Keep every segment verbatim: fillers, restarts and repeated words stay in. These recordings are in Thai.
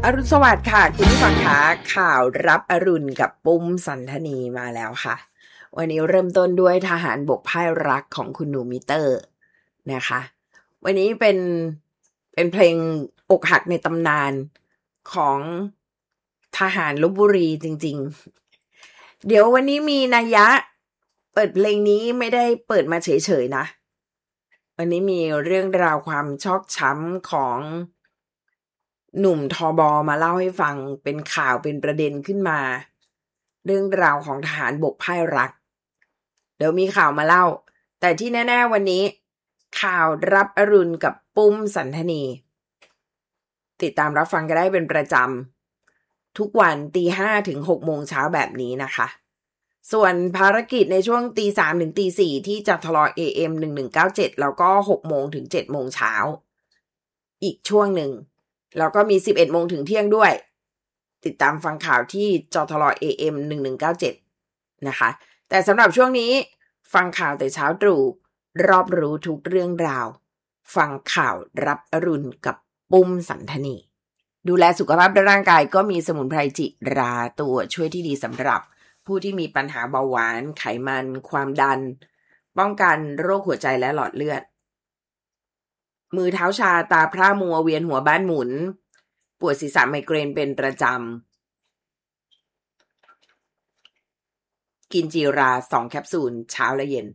รุณสวัสดิ์ค่ะคุณผู้ฟังคะข่าวรับอรุณกับปุ้มสันธนีมาแล้วค่ะวันนี้เริ่มต้นด้วยทหารบกพ่ายรักของคุณหนูมิเตอร์นะคะวันนี้เป็นเป็นเพลงอกหักในตำนานของทหารลพบุรีจริงๆเดี๋ยววันนี้มีนัยยะเปิดเพลงนี้ไม่ได้เปิดมาเฉยๆนะวันนี้มีเรื่องราวความชอกช้ำของหนุ่มทบมาเล่าให้ฟังเป็นข่าวเป็นประเด็นขึ้นมาเรื่องราวของทหารบกพ่ายรักเดี๋ยวมีข่าวมาเล่าแต่ที่แน่ๆวันนี้ข่าวรับอรุณกับปุ้มสันธนีติดตามรับฟังกันได้เป็นประจำทุกวันตีห้าถึงหกโมงเช้าแบบนี้นะคะส่วนภารกิจในช่วงตีสามถึงตีสี่ที่จะทลอ เอ เอ็ม หนึ่งหนึ่งเก้าเจ็ดแล้วก็หกโมงถึงเจ็ดโมงเช้าอีกช่วงหนึ่งแล้วก็มีสิบเอ็ดโมงถึงเที่ยงด้วยติดตามฟังข่าวที่จทล เอ เอ็ม หนึ่งหนึ่งเก้าเจ็ดนะคะแต่สำหรับช่วงนี้ฟังข่าวแต่เช้าตรู่รอบรู้ทุกเรื่องราวฟังข่าวรับอรุณกับปุ้มสันธนีดูแลสุขภาพร่างกายก็มีสมุนไพรจิราตัวช่วยที่ดีสำหรับผู้ที่มีปัญหาเบาหวานไขมันความดันป้องกันโรคหัวใจและหลอดเลือดมือเท้าชาตาพร่ามัวเวียนหัวบ้านหมุนปวดศีรษะไมเกรนเป็นประจำกินจีราสองแคปซูลเช้าและเย็น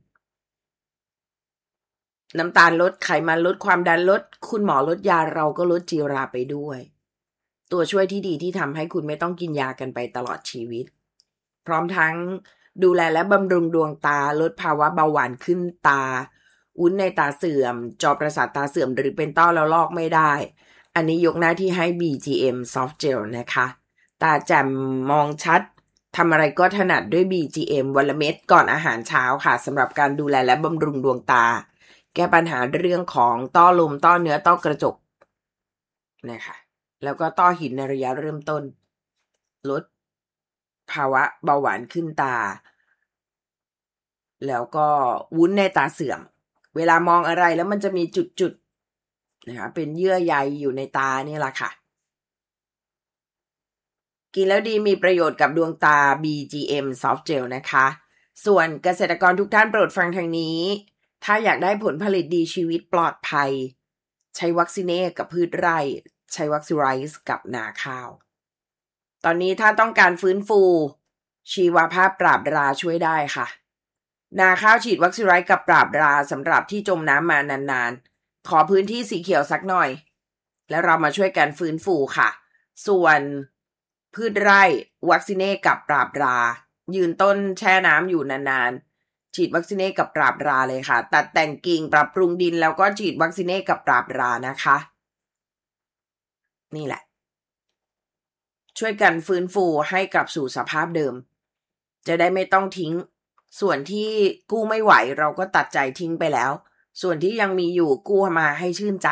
น้ำตาลลดไขมันลดความดันลดคุณหมอลดยาเราก็ลดจีราไปด้วยตัวช่วยที่ดีที่ทำให้คุณไม่ต้องกินยากันไปตลอดชีวิตพร้อมทั้งดูแลและบำรุงดวงตาลดภาวะเบาหวานขึ้นตาวุ้นในตาเสื่อมจอประสาทตาเสื่อมหรือเป็นต้อแล้วลอกไม่ได้อันนี้ยกหน้าที่ให้ บี จี เอ็ม Soft Gel นะคะตาแจ่มมองชัดทำอะไรก็ถนัดด้วย บี จี เอ็ม วันละเม็ดก่อนอาหารเช้าค่ะสำหรับการดูแลและบำรุงดวงตาแก้ปัญหาเรื่องของต้อลมต้อเนื้อต้อกระจกนะคะแล้วก็ต้อหินในระยะเริ่มต้นลดภาวะเบาหวานขึ้นตาแล้วก็วุ้นในตาเสื่อมเวลามองอะไรแล้วมันจะมีจุดๆนะคะเป็นเยื่อใยอยู่ในตานี่แหละค่ะกินแล้วดีมีประโยชน์กับดวงตา บี จี เอ็ม Soft Gel นะคะส่วนเกษตรกรทุกท่านโปรดฟังทางนี้ถ้าอยากได้ผลผลิตดีชีวิตปลอดภัยใช้วัคซีเนกับพืชไร่ใช้วัคซีไรส์กับนาข้าวตอนนี้ถ้าต้องการฟื้นฟูชีวภาพปราบราช่วยได้ค่ะนาข้าวฉีดวัคซีไรส์กับปราบราสำหรับที่จมน้ำมานานๆขอพื้นที่สีเขียวสักหน่อยแล้วเรามาช่วยกันฟื้นฟูค่ะส่วนพืชไร่วัคซีเนกับปราบรายืนต้นแช่น้ำอยู่นานๆฉีดวัคซีเนกับปราบราเลยค่ะตัดแต่งกิ่งปรับปรุงดินแล้วก็ฉีดวัคซีเนกับปราบรานะคะนี่แหละช่วยกันฟื้นฟูให้กลับสู่สภาพเดิมจะได้ไม่ต้องทิ้งส่วนที่กู้ไม่ไหวเราก็ตัดใจทิ้งไปแล้วส่วนที่ยังมีอยู่กู้มาให้ชื่นใจ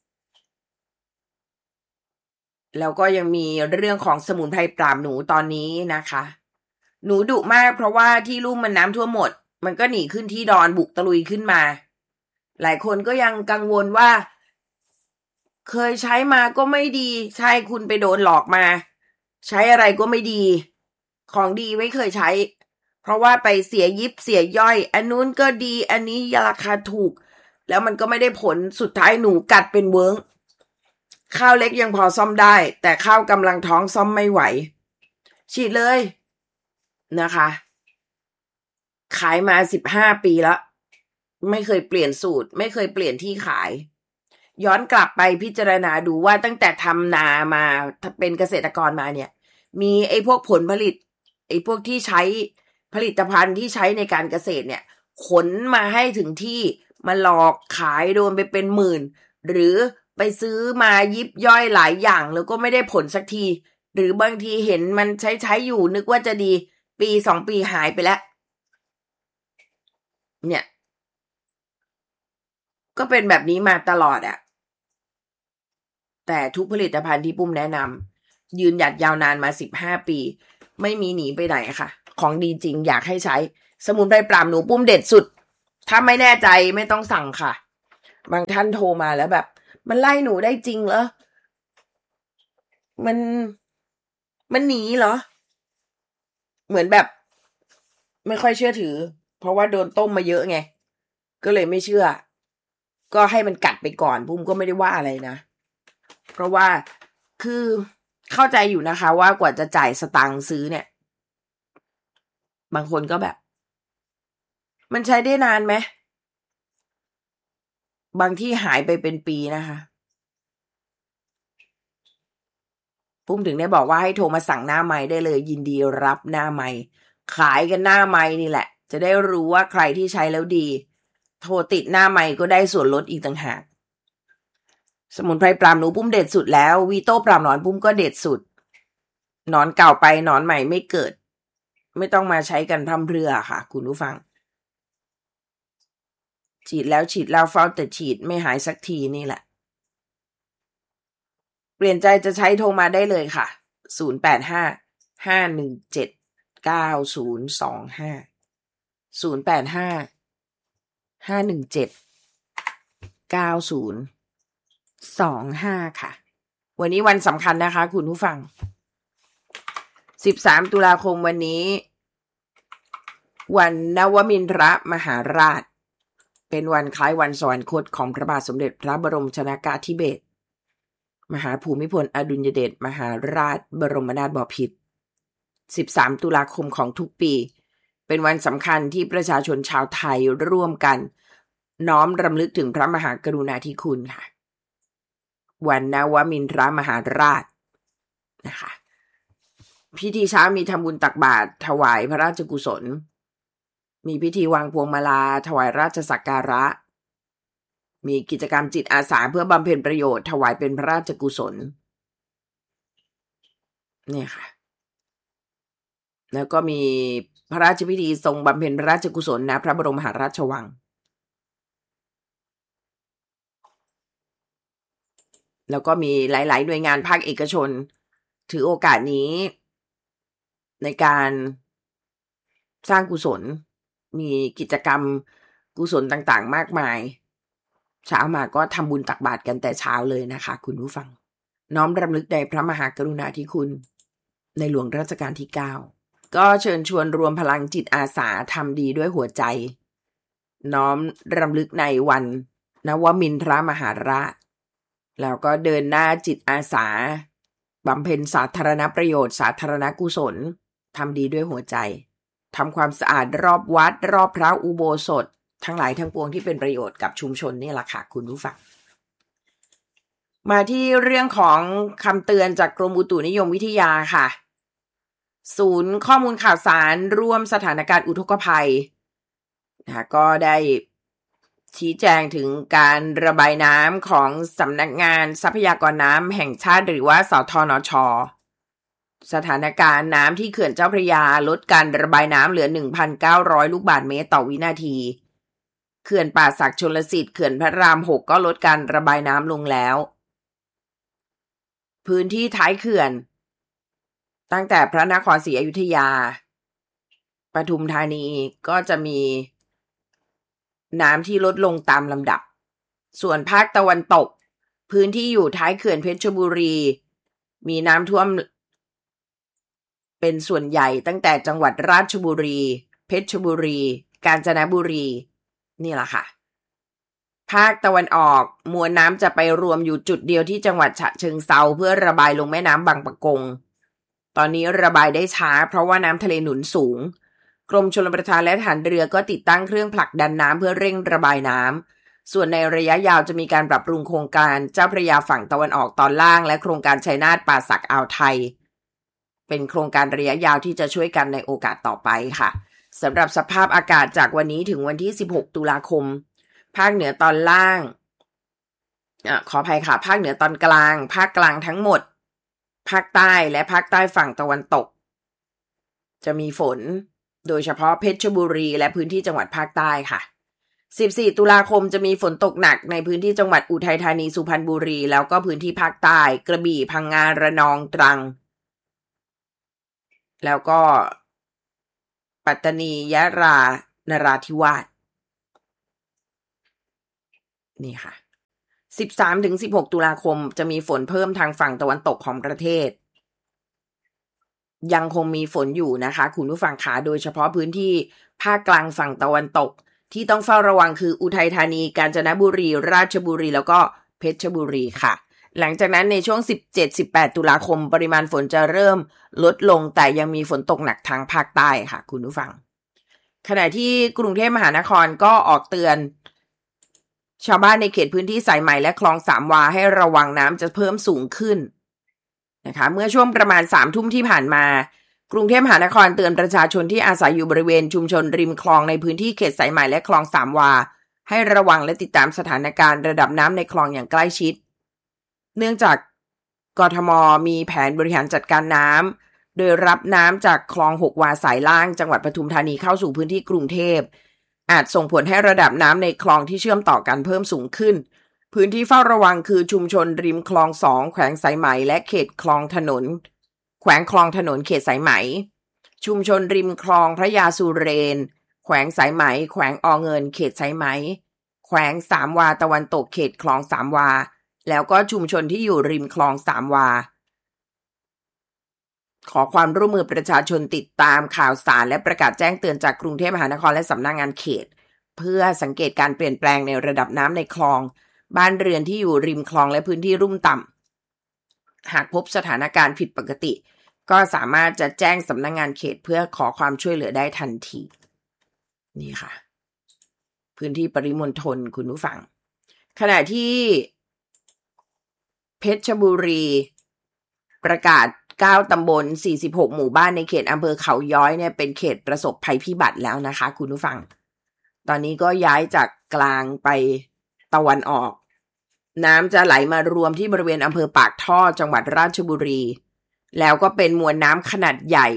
แล้วก็ยังมีเรื่องของสมุนไพรปราบหนูตอนนี้นะคะหนูดุมากเพราะว่าที่ลุ่มมันน้ำท่วมหมดมันก็หนีขึ้นที่ดอนบุกตะลุยขึ้นมาหลายคนก็ยังกังวลว่าเคยใช้มาก็ไม่ดีใช่คุณไปโดนหลอกมาใช้อะไรก็ไม่ดีของดีไม่เคยใช้เพราะว่าไปเสียยิบเสียย่อยอันนู้นก็ดีอันนี้ราคาถูกแล้วมันก็ไม่ได้ผลสุดท้ายหนูกัดเป็นเวิ้งข้าวเล็กยังพอซ่อมได้แต่ข้าวกำลังท้องซ่อมไม่ไหวฉีดเลยนะคะขายมาสิบห้าปีแล้วไม่เคยเปลี่ยนสูตรไม่เคยเปลี่ยนที่ขายย้อนกลับไปพิจารณาดูว่าตั้งแต่ทำนามาเป็นเกษตรกรมาเนี่ยมีไอ้พวกผลผลิตไอ้พวกที่ใช้ผลิตภัณฑ์ที่ใช้ในการเกษตรเนี่ยขนมาให้ถึงที่มาหลอกขายโดนไปเป็นหมื่นหรือไปซื้อมายิบย่อยหลายอย่างแล้วก็ไม่ได้ผลสักทีหรือบางทีเห็นมันใช้ใช้อยู่นึกว่าจะดีปีสองปีหายไปแล้วเนี่ยก็เป็นแบบนี้มาตลอดอะแต่ทุกผลิตภัณฑ์ที่ปุ้มแนะนำยืนหยัดยาวนานมาสิบห้าปีไม่มีหนีไปไหนค่ะของดีจริงอยากให้ใช้สมุนไพรปราบหนูปุ้มเด็ดสุดถ้าไม่แน่ใจไม่ต้องสั่งค่ะบางท่านโทรมาแล้วแบบมันไล่หนูได้จริงเหรอมันมันหนีเหรอเหมือนแบบไม่ค่อยเชื่อถือเพราะว่าโดนต้มมาเยอะไงก็เลยไม่เชื่อก็ให้มันกัดไปก่อนปุ้มก็ไม่ได้ว่าอะไรนะเพราะว่าคือเข้าใจอยู่นะคะว่ากว่าจะจ่ายสตางค์ซื้อเนี่ยบางคนก็แบบมันใช้ได้นานไหมบางที่หายไปเป็นปีนะคะปุ้มถึงได้บอกว่าให้โทรมาสั่งหน้าไม้ได้เลยยินดีรับหน้าไม้ขายกันหน้าไม้นี่แหละจะได้รู้ว่าใครที่ใช้แล้วดีโทรติดหน้าไม้ก็ได้ส่วนลดอีกต่างหากสมุนไพรปรามหนูปุ้มเด็ดสุดแล้ววีโต้ปรามหนอนปุ้มก็เด็ดสุดหนอนเก่าไปหนอนใหม่ไม่เกิดไม่ต้องมาใช้กันพร่ำเพรื่อค่ะคุณผู้ฟังฉีดแล้วฉีดแล้วเฝ้าแต่ฉีดไม่หายสักทีนี่แหละเปลี่ยนใจจะใช้โทรมาได้เลยค่ะศูนย์ แปด ห้า ห้า หนึ่ง เจ็ด เก้า ศูนย์ สอง ห้า ศูนย์ แปด ห้า ห้า หนึ่ง เจ็ด เก้า ศูนย์ สอง ห้าค่ะวันนี้วันสำคัญนะคะคุณผู้ฟังสิบสามตุลาคมวันนี้วันนวมินทรมหาราชเป็นวันคล้ายวันสวรรคตของพระบาทสมเด็จพระบรมชนกาธิเบศรมหาภูมิพลอดุลยเดชมหาราชบรมนาถบพิตรสิบสามตุลาคมของทุกปีเป็นวันสำคัญที่ประชาชนชาวไทยร่วมกันน้อมรำลึกถึงพระมหากรุณาธิคุณค่ะวันนวมินทรมหาราชนะคะพิธีเช้ามีทำบุญตักบาตรถวายพระราชกุศลมีพิธีวางพวงมาลาถวายราชสักการะมีกิจกรรมจิตอาสาเพื่อบำเพ็ญประโยชน์ถวายเป็นพระราชกุศลเนี่ยค่ะแล้วก็มีพระราชพิธีทรงบำเพ็ญพระราชกุศลณพระบรมมหาราชวังแล้วก็มีหลายๆหน่วยงานภาคเอกชนถือโอกาสนี้ในการสร้างกุศลมีกิจกรรมกุศลต่างๆมากมายเช้ามาก็ทำบุญตักบาตรกันแต่เช้าเลยนะคะคุณผู้ฟังน้อมรำลึกในพระมหากรุณาธิคุณในหลวงรัชกาลที่เก้าก็เชิญชวนรวมพลังจิตอาสาทำดีด้วยหัวใจน้อมรำลึกในวันนวมินทรมหาราชแล้วก็เดินหน้าจิตอาสาบำเพ็ญสาธารณประโยชน์สาธารณกุศลทำดีด้วยหัวใจทำความสะอาดรอบวัดรอบพระอุโบสถทั้งหลายทั้งปวงที่เป็นประโยชน์กับชุมชนนี่แหละค่ะคุณผู้ฟังมาที่เรื่องของคำเตือนจากกรมอุตุนิยมวิทยาค่ะศูนย์ข้อมูลข่าวสารร่วมสถานการณ์อุทกภัยนะคะก็ได้ชี้แจงถึงการระบายน้ำของสำนักงานทรัพยากรน้ำแห่งชาติหรือว่าสทนช.สถานการณ์น้ำที่เขื่อนเจ้าพระยาลดการระบายน้ำเหลือ หนึ่งพันเก้าร้อย ลูกบาศก์เมตรต่อวินาทีเขื่อนป่าสักชลสิทธิ์เขื่อนพระรามหกก็ลดการระบายน้ำลงแล้วพื้นที่ท้ายเขื่อนตั้งแต่พระนครศรีอยุธยาปทุมธานีก็จะมีน้ำที่ลดลงตามลำดับส่วนภาคตะวันตกพื้นที่อยู่ท้ายเขื่อนเพชรบุรีมีน้ำท่วมเป็นส่วนใหญ่ตั้งแต่จังหวัดราชบุรีเพชรบุรีกาญจนบุรีนี่แหละค่ะภาคตะวันออกมวลน้ำจะไปรวมอยู่จุดเดียวที่จังหวัดฉะเชิงเทราเพื่อระบายลงแม่น้ำบางปะกงตอนนี้ระบายได้ช้าเพราะว่าน้ำทะเลหนุนสูงกรมชลประทานและทหารเรือก็ติดตั้งเครื่องผลักดันน้ำเพื่อเร่งระบายน้ำส่วนในระยะยาวจะมีการปรับปรุงโครงการเจ้าพระยาฝั่งตะวันออกตอนล่างและโครงการชัยนาทป่าสักอ่าวไทยเป็นโครงการระยะยาวที่จะช่วยกันในโอกาสต่อไปค่ะสำหรับสภาพอากาศจากวันนี้ถึงวันที่สิบหกตุลาคมภาคเหนือตอนล่างอ่ะขออภัยค่ะภาคเหนือตอนกลางภาคกลางทั้งหมดภาคใต้และภาคใต้ฝั่งตะวันตกจะมีฝนโดยเฉพาะเพชรบุรีและพื้นที่จังหวัดภาคใต้ค่ะสิบสี่ตุลาคมจะมีฝนตกหนักในพื้นที่จังหวัดอุทัยธานีสุพรรณบุรีแล้วก็พื้นที่ภาคใต้กระบี่พังงาระนองตรังแล้วก็ปัตตานียะรานราธิวาสนี่ค่ะสิบสามถึงสิบหกตุลาคมจะมีฝนเพิ่มทางฝั่งตะวันตกของประเทศยังคงมีฝนอยู่นะคะคุณผู้ฟังขาโดยเฉพาะพื้นที่ภาคกลางฝั่งตะวันตกที่ต้องเฝ้าระวังคืออุทัยธานีกาญจนบุรีราชบุรีแล้วก็เพชรบุรีค่ะหลังจากนั้นในช่วง สิบเจ็ด สิบแปด ตุลาคมปริมาณฝนจะเริ่มลดลงแต่ยังมีฝนตกหนักทางภาคใต้ค่ะคุณผู้ฟังขณะที่กรุงเทพมหานครก็ออกเตือนชาวบ้านในเขตพื้นที่สายใหม่และคลองสามวาให้ระวังน้ำจะเพิ่มสูงขึ้นนะคะเมื่อช่วงประมาณ สาม ทุ่มที่ผ่านมากรุงเทพมหานครเตือนประชาชนที่อาศัยอยู่บริเวณชุมชนริมคลองในพื้นที่เขตสายใหม่และคลองสามวาให้ระวังและติดตามสถานการณ์ระดับน้ำในคลองอย่างใกล้ชิดเนื่องจากกทม.มีแผนบริหารจัดการน้ำโดยรับน้ำจากคลองหกวาสายล่างจังหวัดปทุมธานีเข้าสู่พื้นที่กรุงเทพอาจส่งผลให้ระดับน้ำในคลองที่เชื่อมต่อกันเพิ่มสูงขึ้นพื้นที่เฝ้าระวังคือชุมชนริมคลองสองแขวงสายไหมและเขตคลองถนนแขวงคลองถนนเขตสายไหมชุมชนริมคลองพระยาสุเรนแขวงสายไหมแขวงอเงินเขตสายไหมแขวงสามวาตะวันตกเขตคลองสามวาแล้วก็ชุมชนที่อยู่ริมคลองสามวาขอความร่วมมือประชาชนติดตามข่าวสารและประกาศแจ้งเตือนจากกรุงเทพมหานครและสำนักงานเขตเพื่อสังเกตการเปลี่ยนแปลงในระดับน้ำในคลองบ้านเรือนที่อยู่ริมคลองและพื้นที่ลุ่มต่ำหากพบสถานการณ์ผิดปกติก็สามารถจะแจ้งสำนักงานเขตเพื่อขอความช่วยเหลือได้ทันทีนี่ค่ะพื้นที่ปริมณฑลคุณผู้ฟังขณะที่เพชรบุรีประกาศเก้าตำบลสี่สิบหกหมู่บ้านในเขตอำเภอเขาย้อยเนี่ยเป็นเขตประสบภัยพิบัติแล้วนะคะคุณผู้ฟังตอนนี้ก็ย้ายจากกลางไปตะวันออกน้ำจะไหลมารวมที่บริเวณอำเภอปากท่อจังหวัดราชบุรีแล้วก็เป็นมวลน้ำขนาดใหญ่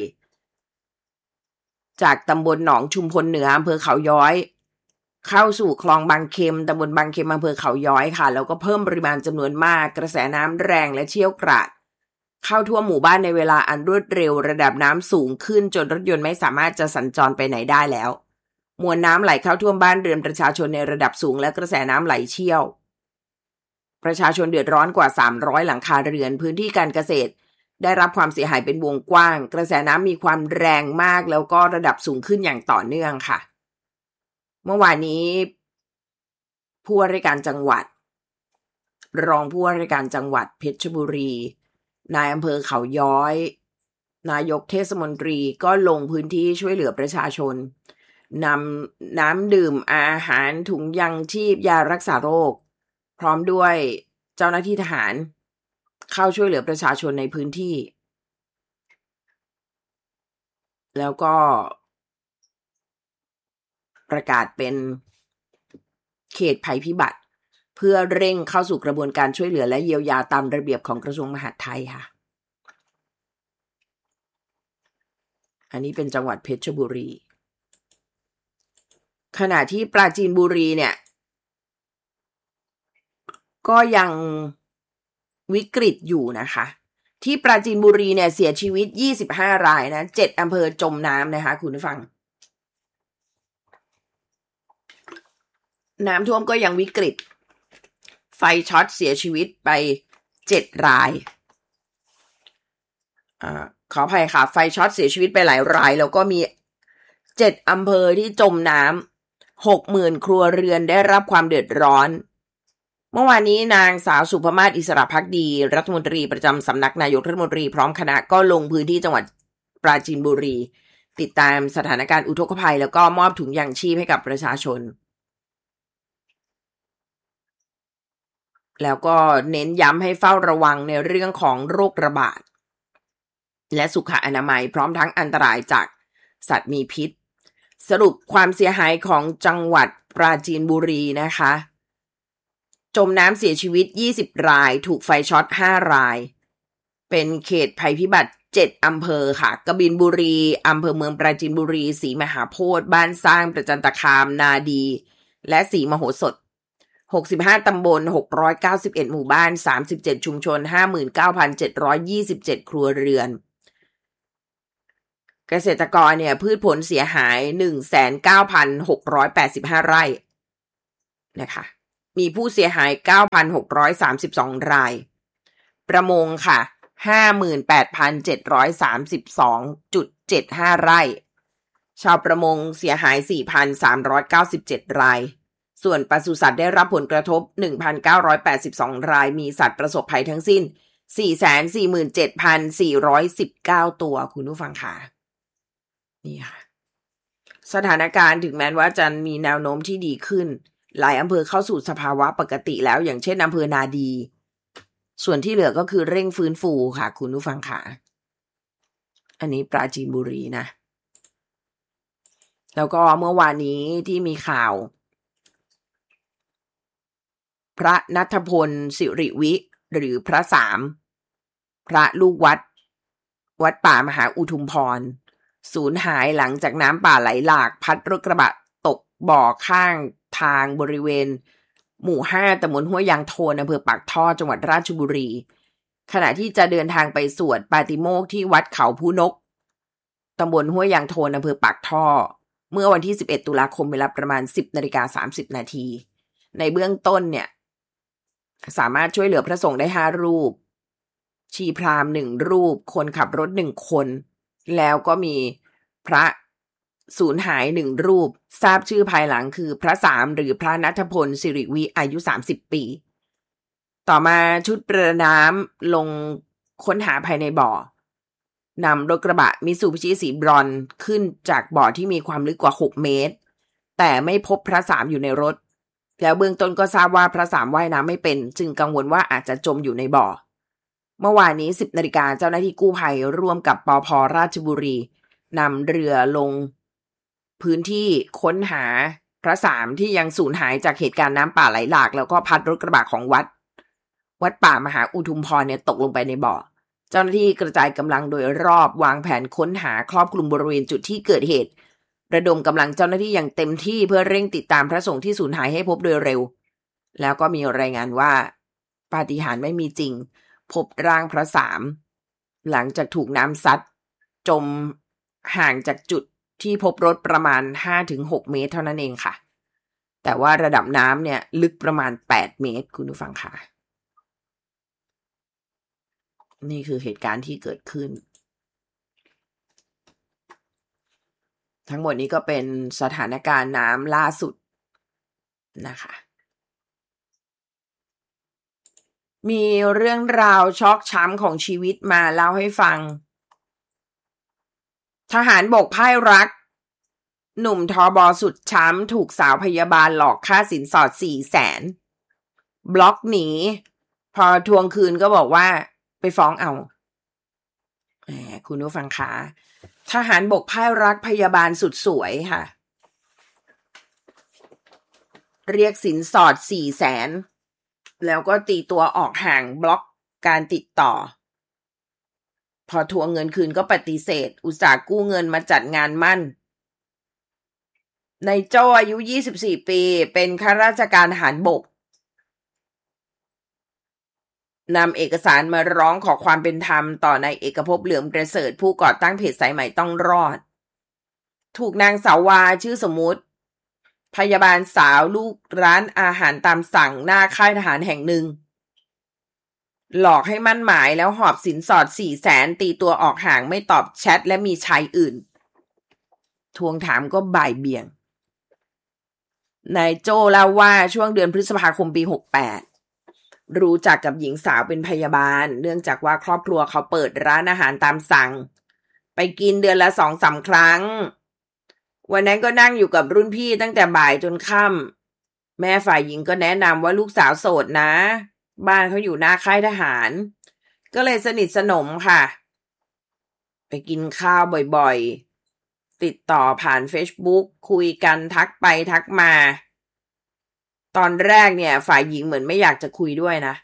จากตำบลหนองชุมพลเหนืออำเภอเขาย้อยเข้าสู่คลองบางเข็มตำบลบางเข็มอำเภอเขาย้อยค่ะแล้วก็เพิ่มปริมาณจำนวนมากกระแสน้ำแรงและเชี่ยวกรากเข้าทั่วหมู่บ้านในเวลาอันรวดเร็วระดับน้ำสูงขึ้นจนรถยนต์ไม่สามารถจะสัญจรไปไหนได้แล้วมวลน้ำไหลเข้าท่วมบ้านเรือนประชาชนในระดับสูงและกระแสน้ำไหลเชี่ยวประชาชนเดือดร้อนกว่าสามร้อยหลังคาเรือนพื้นที่การเกษตรได้รับความเสียหายเป็นวงกว้างกระแสน้ำมีความแรงมากแล้วก็ระดับสูงขึ้นอย่างต่อเนื่องค่ะเมื่อวานนี้ผู้ว่าราชการจังหวัดรองผู้ว่าราชการจังหวัดเพชรบุรีนายอำเภอเขาย้อยนายกเทศมนตรีก็ลงพื้นที่ช่วยเหลือประชาชนนำน้ำดื่มอาหารถุงยังชีพยารักษาโรคพร้อมด้วยเจ้าหน้าที่ทหารเข้าช่วยเหลือประชาชนในพื้นที่แล้วก็ประกาศเป็นเขตภัยพิบัติเพื่อเร่งเข้าสู่กระบวนการช่วยเหลือและเยียวยาตามระเบียบของกระทรวงมหาดไทยค่ะอันนี้เป็นจังหวัดเพชรบุรีขณะที่ปราจีนบุรีเนี่ยก็ยังวิกฤตอยู่นะคะที่ปราจีนบุรีเนี่ยเสียชีวิตยี่สิบห้ารายนะเจ็ดอำเภอจมน้ำนะคะคุณผู้ฟังน้ำท่วมก็ยังวิกฤตไฟช็อตเสียชีวิตไปเจ็ดรายอ่าขออภัยค่ะไฟช็อตเสียชีวิตไปหลายรายแล้วก็มีเจ็ดอำเภอที่จมน้ำ หกหมื่น ครัวเรือนได้รับความเดือดร้อนเมื่อวานนี้นางสาวสุภมาศอิสระภักดีรัฐมนตรีประจำสำนักนายกรัฐมนตรีพร้อมคณะก็ลงพื้นที่จังหวัดปราจีนบุรีติดตามสถานการณ์อุทกภัยแล้วก็มอบถุงยางชีพให้กับประชาชนแล้วก็เน้นย้ำให้เฝ้าระวังในเรื่องของโรคระบาดและสุขอนามัยพร้อมทั้งอันตรายจากสัตว์มีพิษสรุปความเสียหายของจังหวัดปราจีนบุรีนะคะจมน้ำเสียชีวิตยี่สิบรายถูกไฟช็อตห้ารายเป็นเขตภัยพิบัติเจ็ดอำเภอค่ะกบินบุรีอำเภอเมืองปราจีนบุรีศรีมหาโพธิ์บ้านสร้างประจันตคามนาดีและศรีมโหสถหกสิบห้าตำบลหกร้อยเก้าสิบเอ็ดหมู่บ้านสามสิบเจ็ดชุมชน ห้าหมื่นเก้าพันเจ็ดร้อยยี่สิบเจ็ด ครัวเรือนเกษตรกรเนี่ยพืชผลเสียหาย หนึ่งแสนเก้าพันหกร้อยแปดสิบห้า ไร่นะคะมีผู้เสียหาย เก้าพันหกร้อยสามสิบสอง รายประมงค่ะ ห้าหมื่นแปดพันเจ็ดร้อยสามสิบสองจุดเจ็ดห้า ไร่ชาวประมงเสียหาย สี่พันสามร้อยเก้าสิบเจ็ด รายส่วนปศุสัตว์ได้รับผลกระทบ หนึ่งพันเก้าร้อยแปดสิบสอง รายมีสัตว์ประสบภัยทั้งสิ้น สี่แสนสี่หมื่นเจ็ดพันสี่ร้อยสิบเก้า ตัวคุณผู้ฟังค่ะนี่ค่ะสถานการณ์ถึงแม้ว่าจะมีแนวโน้มที่ดีขึ้นหลายอำเภอเข้าสู่สภาวะปกติแล้วอย่างเช่นอำเภอนาดีส่วนที่เหลือก็คือเร่งฟื้นฟูค่ะคุณผู้ฟังค่ะอันนี้ปราจีนบุรีนะแล้วก็เมื่อวานนี้ที่มีข่าวพระณัฐพลสิริวิหรือพระสามพระลูกวัดวัดป่ามหาอุทุมพรสูญหายหลังจากน้ำป่าไหลหลากพัดรถกระบะตกบ่อข้างทางบริเวณหมู่ห้าตำบลห้วยยางโทนอำเภอปากท่อจังหวัดราชบุรีขณะที่จะเดินทางไปสวดปาติโมกข์ที่วัดเขาผู้นกตำบลห้วยยางโทนอำเภอปากท่อเมื่อวันที่สิบเอ็ดตุลาคมเวลาประมาณ สิบนาฬิกาสามสิบ นาทีในเบื้องต้นเนี่ยสามารถช่วยเหลือพระสงฆ์ได้ห้ารูปชีพราหมณ์หนึ่งรูปคนขับรถหนึ่งคนแล้วก็มีพระสูญหายหนึ่งรูปทราบชื่อภายหลังคือพระสามหรือพระณัฐพลสิริวิอายุสามสิบปีต่อมาชุดประดาน้ำลงค้นหาภายในบ่อนำรถกระบะมิตซูบิชิสีบรอนซ์ขึ้นจากบ่อที่มีความลึกกว่าหกเมตรแต่ไม่พบพระสามอยู่ในรถแล้วเบื้องต้นก็ทราบว่าพระสามว่ายน้ำไม่เป็นจึงกังวลว่าอาจจะจมอยู่ในบ่อเมื่อวานนี้ สิบนาฬิกาเจ้าหน้าที่กู้ภัยร่วมกับปภ.ราชบุรีนำเรือลงพื้นที่ค้นหาพระสามที่ยังสูญหายจากเหตุการณ์น้ำป่าไหลหลากแล้วก็พัดรถกระบะของวัดวัดป่ามหาอุทุมพรเนี่ยตกลงไปในบ่อเจ้าหน้าที่กระจายกำลังโดยรอบวางแผนค้นหาครอบคลุมบริเวณจุดที่เกิดเหตุระดมกำลังเจ้าหน้าที่อย่างเต็มที่เพื่อเร่งติดตามพระสงฆ์ที่สูญหายให้พบโดยเร็วแล้วก็มีรายงานว่าปาฏิหาริย์ไม่มีจริงพบร่างพระสามหลังจากถูกน้ำซัดจมห่างจากจุดที่พบรถประมาณ ห้าถึงหก เมตรเท่านั้นเองค่ะแต่ว่าระดับน้ำเนี่ยลึกประมาณแปดเมตรคุณผู้ฟังค่ะนี่คือเหตุการณ์ที่เกิดขึ้นทั้งหมดนี้ก็เป็นสถานการณ์น้ำล่าสุดนะคะมีเรื่องราวช็อกช้ำของชีวิตมาเล่าให้ฟังทหารบกพ่ายรักหนุ่มทบสุดช้ำถูกสาวพยาบาลหลอกค่าสินสอด สี่แสน บล็อกหนีพอทวงคืนก็บอกว่าไปฟ้องเอาแหมคุณผู้ฟังคะทหารบกพ่ายรักพยาบาลสุดสวยค่ะเรียกสินสอด สี่แสน แล้วก็ตีตัวออกห่างบล็อกการติดต่อพอทวงเงินคืนก็ปฏิเสธอุตส่าห์กู้เงินมาจัดงานมั่นนายโจ้อายุยี่สิบสี่ปีเป็นข้าราชการทหารบกนำเอกสารมาร้องขอความเป็นธรรมต่อนายเอกภพเหลืองประเสริฐผู้ก่อตั้งเพจสายใหม่ต้องรอดถูกนางสาววาชื่อสมมุติพยาบาลสาวลูกร้านอาหารตามสั่งหน้าค่ายทหารแห่งหนึ่งหลอกให้มั่นหมายแล้วหอบสินสอด สี่แสน ตีตัวออกห่างไม่ตอบแชทและมีชายอื่นทวงถามก็บ่ายเบี่ยงนายโจ้เล่าว่าช่วงเดือนพฤษภาคมปีหกแปดรู้จักกับหญิงสาวเป็นพยาบาลเนื่องจากว่าครอบครัวเขาเปิดร้านอาหารตามสั่งไปกินเดือนละ สองสาม ครั้งวันนั้นก็นั่งอยู่กับรุ่นพี่ตั้งแต่บ่ายจนค่ำแม่ฝ่ายหญิงก็แนะนำว่าลูกสาวโสดนะบ้านเขาอยู่หน้าค่ายทหารก็เลยสนิทสนมค่ะไปกินข้าวบ่อยๆติดต่อผ่าน Facebook คุยกันทักไปทักมาตอนแรกเนี่ยฝ่ายหญิงเหมือนไม่อยากจะคุยด้วยนะ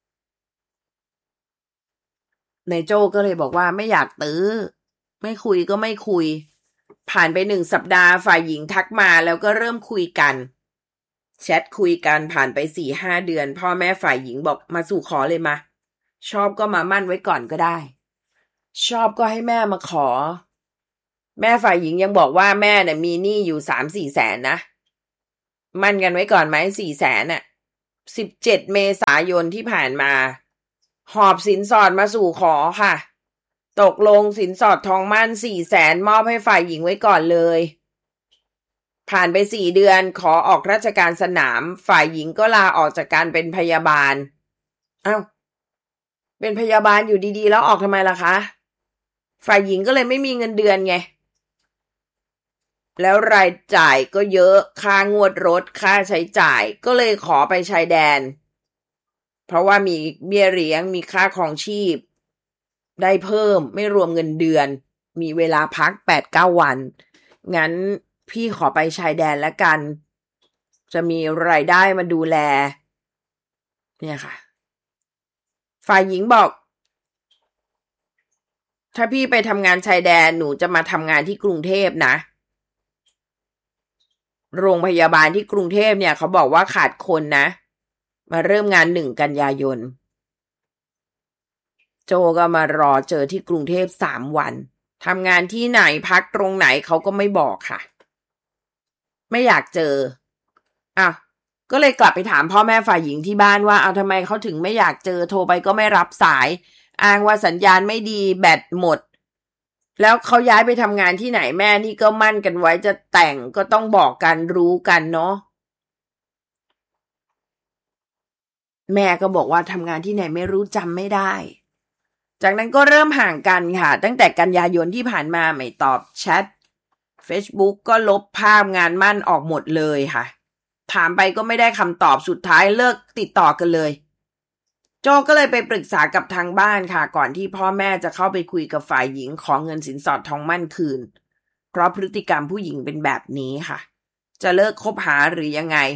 นายโจ้ก็เลยบอกว่าไม่อยากตื้อไม่คุยก็ไม่คุยผ่านไปหนึ่งสัปดาห์ฝ่ายหญิงทักมาแล้วก็เริ่มคุยกันแชทคุยกันผ่านไป สี่ห้า เดือนพ่อแม่ฝ่ายหญิงบอกมาสู่ขอเลยมาชอบก็มามั่นไว้ก่อนก็ได้ชอบก็ให้แม่มาขอแม่ฝ่ายหญิงยังบอกว่าแม่เนี่ยมีหนี้อยู่ สามสี่ แสนนะมั่นกันไว้ก่อนไหม สี่แสนน่ะสิบเจ็ดเมษายนที่ผ่านมาหอบสินสอดมาสู่ขอค่ะตกลงสินสอดทองมั่น สี่แสน มอบให้ฝ่ายหญิงไว้ก่อนเลยผ่านไปสี่เดือนขอออกราชการสนามฝ่ายหญิงก็ลาออกจากการเป็นพยาบาลอ้าวเป็นพยาบาลอยู่ดีๆแล้วออกทำไมล่ะคะฝ่ายหญิงก็เลยไม่มีเงินเดือนไงแล้วรายจ่ายก็เยอะค่างวดรถค่าใช้จ่ายก็เลยขอไปชายแดนเพราะว่ามีเบี้ยเลี้ยงมีค่าครองชีพได้เพิ่มไม่รวมเงินเดือนมีเวลาพัก แปดถึงเก้า วันงั้นพี่ขอไปชายแดนแล้วกันจะมีรายได้มาดูแลเนี่ยค่ะฝ่ายหญิงบอกถ้าพี่ไปทำงานชายแดนหนูจะมาทำงานที่กรุงเทพนะโรงพยาบาลที่กรุงเทพเนี่ยเขาบอกว่าขาดคนนะมาเริ่มงานหนึ่งกันยายนโจก็มารอเจอที่กรุงเทพสามวันทำงานที่ไหนพักตรงไหนเขาก็ไม่บอกค่ะไม่อยากเจออ่ะก็เลยกลับไปถามพ่อแม่ฝ่ายหญิงที่บ้านว่าเอาทำไมเขาถึงไม่อยากเจอโทรไปก็ไม่รับสายอ้างว่าสัญญาณไม่ดีแบตหมดแล้วเขาย้ายไปทำงานที่ไหนแม่นี่ก็มั่นกันไว้จะแต่งก็ต้องบอกกันรู้กันเนาะแม่ก็บอกว่าทำงานที่ไหนไม่รู้จำไม่ได้จากนั้นก็เริ่มห่างกันค่ะตั้งแต่กันยายนที่ผ่านมาไม่ตอบแชท Facebook ก็ลบภาพงานมั่นออกหมดเลยค่ะถามไปก็ไม่ได้คำตอบสุดท้ายเลิกติดต่อกันเลยโจก็เลยไปปรึกษากับทางบ้านค่ะก่อนที่พ่อแม่จะเข้าไปคุยกับฝ่ายหญิงขอเงินสินสอดทองมั่นคืนเพราะพฤติกรรมผู้หญิงเป็นแบบนี้ค่ะจะเลิกคบหาหรือยังไง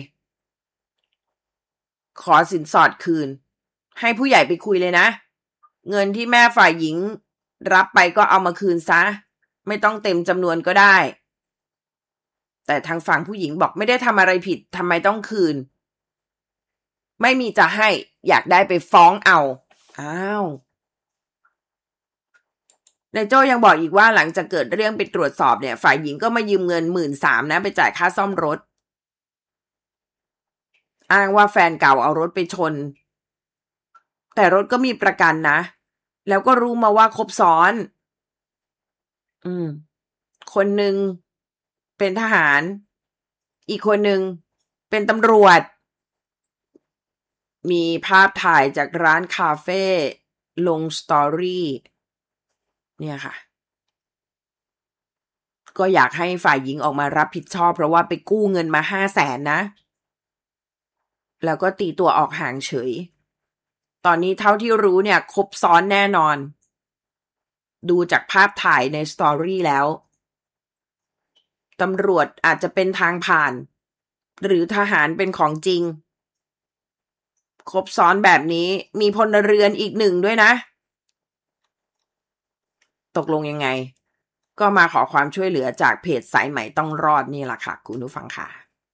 ขอสินสอดคืนให้ผู้ใหญ่ไปคุยเลยนะเงินที่แม่ฝ่ายหญิงรับไปก็เอามาคืนซะไม่ต้องเต็มจำนวนก็ได้แต่ทางฝั่งผู้หญิงบอกไม่ได้ทำอะไรผิดทำไมต้องคืนไม่มีจะให้อยากได้ไปฟ้องเอาอ้าวนายโจ้ยังบอกอีกว่าหลังจากเกิดเรื่องไปตรวจสอบเนี่ยฝ่ายหญิงก็มายืมเงิน หนึ่งหมื่นสามพัน นะไปจ่ายค่าซ่อมรถอ้างว่าแฟนเก่าเอารถไปชนแต่รถก็มีประกันนะแล้วก็รู้มาว่าคบซ้อนอืมคนหนึ่งเป็นทหารอีกคนหนึ่งเป็นตำรวจมีภาพถ่ายจากร้านคาเฟ่ลงสตอรี่เนี่ยค่ะก็อยากให้ฝ่ายหญิงออกมารับผิดชอบเพราะว่าไปกู้เงินมา ห้าแสน นะแล้วก็ตีตัวออกห่างเฉยตอนนี้เท่าที่รู้เนี่ยคบซ้อนแน่นอนดูจากภาพถ่ายในสตอรี่แล้วตำรวจอาจจะเป็นทางผ่านหรือทหารเป็นของจริงคบซ้อนแบบนี้มีพลเรือนอีกหนึ่งด้วยนะตกลงยังไงก็มาขอความช่วยเหลือจากเพจสายใหม่ต้องรอดนี่แหละค่ะคุณผู้ฟังค่ะ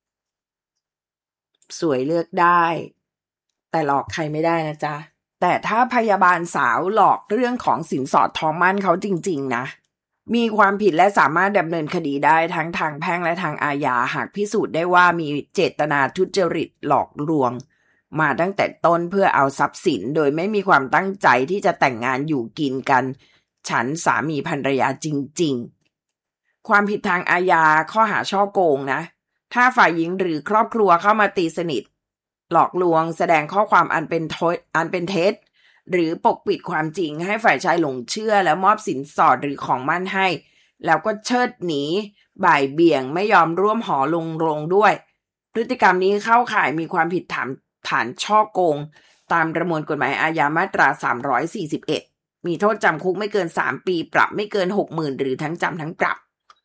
สวยเลือกได้แต่หลอกใครไม่ได้นะจ๊ะแต่ถ้าพยาบาลสาวหลอกเรื่องของสินสอดทองมั่นเขาจริงๆนะมีความผิดและสามารถดำเนินคดีได้ทั้งทางแพ่งและทางอาญาหากพิสูจน์ได้ว่ามีเจตนาทุจริตหลอกลวงมาตั้งแต่ต้นเพื่อเอาทรัพย์สินโดยไม่มีความตั้งใจที่จะแต่งงานอยู่กินกันฉันสามีภรรยาจริงๆความผิดทางอาญาข้อหาฉ้อโกงนะถ้าฝ่ายหญิงหรือครอบครัวเข้ามาตีสนิทหลอกลวงแสดงข้อความอันเป็นเท็จอันเป็นเท็จหรือปกปิดความจริงให้ฝ่ายชายหลงเชื่อแล้วมอบสินสอดหรือของมั่นให้แล้วก็เชิดหนีบ่ายเบี่ยงไม่ยอมร่วมหอลงโรงด้วยพฤติกรรมนี้เข้าข่ายมีความผิดฐานฐานฉ้อโกงตามประมวลกฎหมายอาญามาตราสามร้อยสี่สิบเอ็ดมีโทษจำคุกไม่เกินสามปีปรับไม่เกิน หกหมื่น หรือทั้งจำทั้งปรับ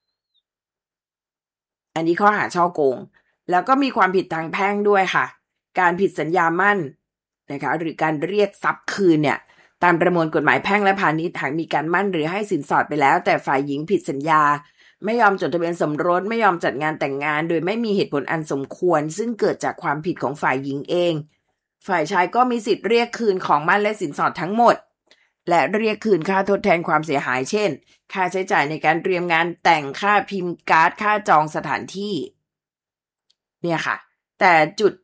อันนี้ข้อหาฉ้อโกงแล้วก็มีความผิดทางแพ่งด้วยค่ะการผิดสัญญามั่นนะคะหรือการเรียกทรัพย์คืนเนี่ยตามประมวลกฎหมายแพ่งและพาณิชย์หากมีการมั่นหรือให้สินสอดไปแล้วแต่ฝ่ายหญิงผิดสัญญาไม่ยอมจดทะเบียนสมรสไม่ยอมจัดงานแต่งงานโดยไม่มีเหตุผลอันสมควรซึ่งเกิดจากความผิดของฝ่ายหญิงเองฝ่ายชายก็มีสิทธิ์เรียกคืนของมั่นและสินสอดทั้งหมดและเรียกคืนค่าทดแทนความเสียหายเช่นค่าใช้จ่ายในการเตรียมงานแต่งค่าพิมพ์การ์ดค่าจองสถานที่เนี่ยค่ะแต่จุด